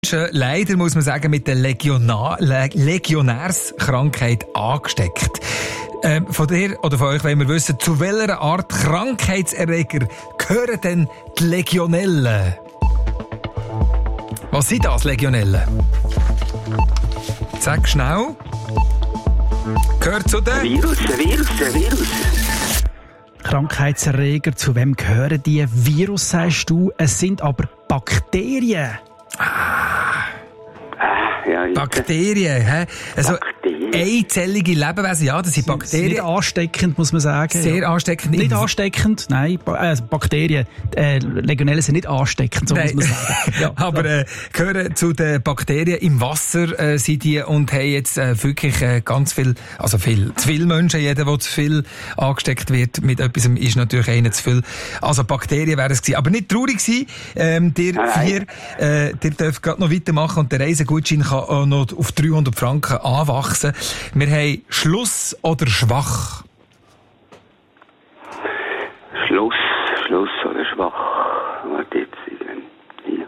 Leider muss man sagen, mit der Legionärskrankheit angesteckt. Von dir oder von euch wollen wir wissen, zu welcher Art Krankheitserreger gehören denn die Legionellen? Was sind das, Legionellen? Sag schnell. Gehört zu den... Virus. Krankheitserreger, zu wem gehören die? Virus, sagst du, es sind aber Bakterien. Ja, Bakterien, hä? Also einzellige Lebewesen, ja, das sind Bakterien. Nicht ansteckend, muss man sagen. Sehr ansteckend. Nicht ansteckend, nein, Bakterien, Legionellen sind nicht ansteckend, so muss man sagen. Ja, aber gehören zu den Bakterien im Wasser sind die und haben jetzt wirklich ganz viel, also zu viele Menschen, jeder, der zu viel angesteckt wird mit etwas, ist natürlich einer zu viel. Also Bakterien wären es gewesen. Aber nicht traurig sein, ihr dürft gerade noch weitermachen und der Reisegutschein kann auch noch auf 300 Franken anwachsen. Wir haben Schluss oder schwach? Schluss oder schwach? Warte jetzt. Hier.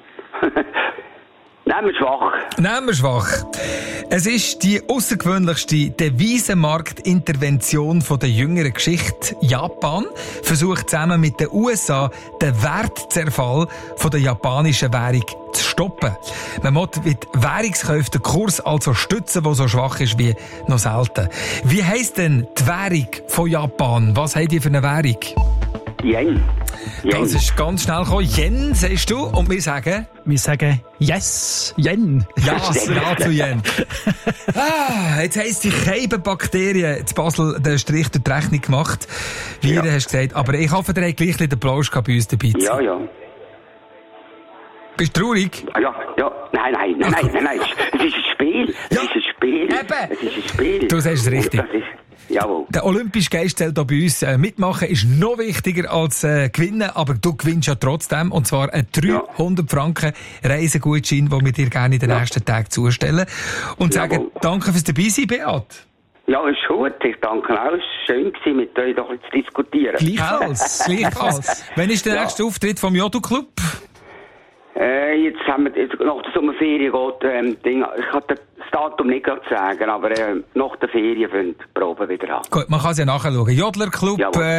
Nehmen wir schwach. Es ist die außergewöhnlichste Devisenmarktintervention der jüngeren Geschichte. Japan versucht zusammen mit den USA den Wertzerfall der japanischen Währung zu stoppen. Man muss mit Währungskäufen den Kurs also stützen, der so schwach ist wie noch selten. Wie heisst denn die Währung von Japan? Was habt ihr für eine Währung? Yen. Das ist ganz schnell gekommen. Yen, sagst du? Und wir sagen? Wir sagen yes, Yen. Ja zu Yen. Jetzt heisst die Bakterien in Basel den Strich durch die Rechnung gemacht. Wie du hast gesagt. Aber ich hoffe, ihr habt gleich den Plausch bei uns dabei. Ja. Bist du traurig? Ja. Nein. Es ist ein Spiel. Es ist ein Spiel. Du sagst es richtig. Jawohl. Der olympische Geist zählt auch bei uns. Mitmachen ist noch wichtiger als gewinnen, aber du gewinnst ja trotzdem. Und zwar einen 300 Franken Reisegutschein, den wir dir gerne in den nächsten Tagen zustellen. Und sagen danke fürs Dabeisein, Beat. Ja, ist gut. Ich danke auch. Es war schön, mit euch doch zu diskutieren. Gleichfalls. Wann ist der nächste Auftritt vom Jodu-Club? Jetzt haben wir, nach der Sommerferien geht, ich kann das Datum nicht gerade sagen, aber nach der Ferien fängt die Probe wieder an. Gut, man kann es ja nachschauen. Jodlerclub,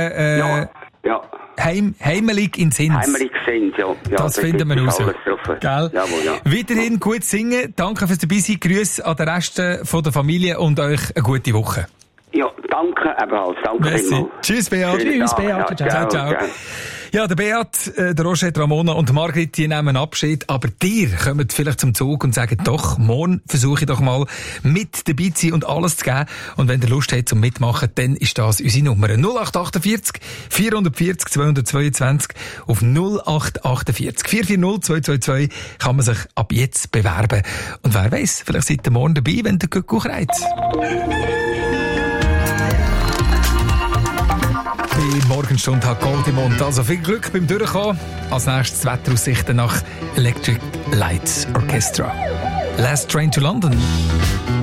Heimelig in Sins. Heimelig Sins, ja. Das finden wir raus. Jawohl, ja. Weiterhin gut singen. Danke fürs Dabeisein. Grüße an den Rest von der Familie und euch eine gute Woche. Ja, danke ebenfalls. Danke vielmals. Tschüss, Beat. Tschüss, Beat. Ciao. Ja, der Beat, der Roger, Ramona und Margrit, die nehmen Abschied. Aber dir kommt vielleicht zum Zug und sagen, doch, morgen versuche ich doch mal mit dabei zu sein und alles zu geben. Und wenn ihr Lust habt zum Mitmachen, dann ist das unsere Nummer. 0848 440 222 auf 0848 440 222 kann man sich ab jetzt bewerben. Und wer weiss, vielleicht seid ihr morgen dabei, wenn der Kuckuck reizt. Die Morgenstunde hat Gold im Mund. Also viel Glück beim Durchkommen. Als nächstes Wetteraussichten nach Electric Lights Orchestra. Last Train to London.